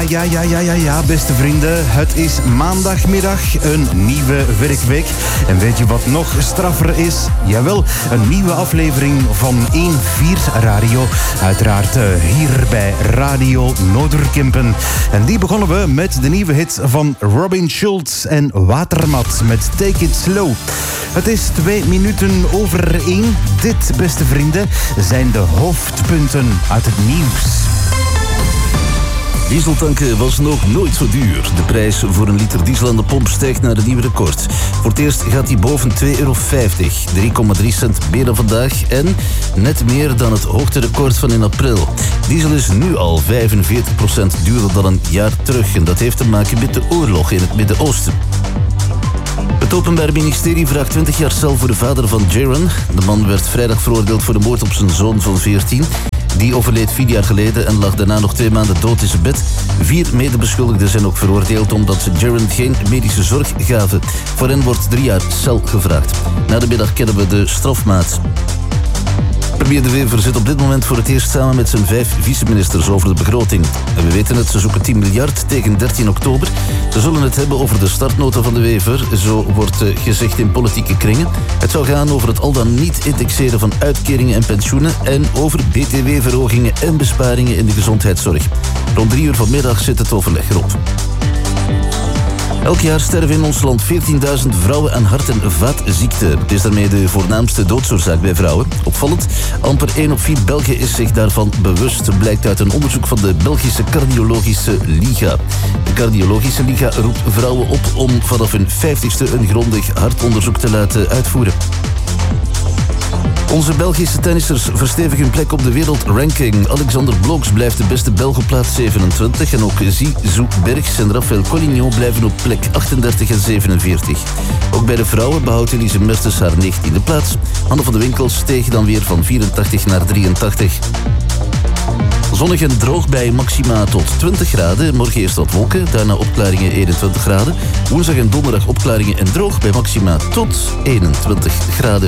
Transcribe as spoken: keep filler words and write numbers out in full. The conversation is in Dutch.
ja, ja, ja, ja, ja, beste vrienden. Het is maandagmiddag, een nieuwe werkweek. En weet je wat nog straffer is? Jawel, een nieuwe aflevering van één vier Radio. Uiteraard uh, hier bij Radio Noorderkempen. En die begonnen we met de nieuwe hit van Robin Schulz en Watermat met Take It Slow. Het is twee minuten over één. Dit, beste vrienden, zijn de hoofdpunten uit het nieuws. Dieseltanken was nog nooit zo duur. De prijs voor een liter diesel aan de pomp stijgt naar een nieuw record. Voor het eerst gaat die boven twee euro vijftig. drie komma drie cent meer dan vandaag en net meer dan het hoogterecord van in april. Diesel is nu al vijfenveertig procent duurder dan een jaar terug. En dat heeft te maken met de oorlog in het Midden-Oosten. Het Openbaar Ministerie vraagt twintig jaar cel voor de vader van Jaron. De man werd vrijdag veroordeeld voor de moord op zijn zoon van veertien. Die overleed vier jaar geleden en lag daarna nog twee maanden dood in zijn bed. Vier medebeschuldigden zijn ook veroordeeld omdat ze Jaron geen medische zorg gaven. Voor hen wordt drie jaar cel gevraagd. Na de middag kennen we de strafmaat. Premier De Wever zit op dit moment voor het eerst samen met zijn vijf vice-ministers over de begroting. En we weten het, ze zoeken tien miljard tegen dertien oktober. Ze zullen het hebben over de startnota van De Wever, zo wordt gezegd in politieke kringen. Het zou gaan over het al dan niet indexeren van uitkeringen en pensioenen en over B T W-verhogingen en besparingen in de gezondheidszorg. Rond drie uur vanmiddag zit het overleg erop. Elk jaar sterven in ons land veertienduizend vrouwen aan hart- en vaatziekten. Het is daarmee de voornaamste doodsoorzaak bij vrouwen. Opvallend, amper één op vier Belgen is zich daarvan bewust. Blijkt uit een onderzoek van de Belgische Cardiologische Liga. De Cardiologische Liga roept vrouwen op om vanaf hun vijftigste een grondig hartonderzoek te laten uitvoeren. Onze Belgische tennissers verstevigen hun plek op de wereldranking. Alexander Blokx blijft de beste Belg op plaats zevenentwintig... en ook Zizou Bergs en Raphaël Collignon blijven op plek achtendertig en zevenenveertig. Ook bij de vrouwen behoudt Elise Mertens haar negentiende plaats. Anne van de Winkel steeg dan weer van vierentachtig naar drieëntachtig. Zonnig en droog bij maxima tot twintig graden. Morgen eerst wat wolken, daarna opklaringen eenentwintig graden. Woensdag en donderdag opklaringen en droog bij maxima tot eenentwintig graden.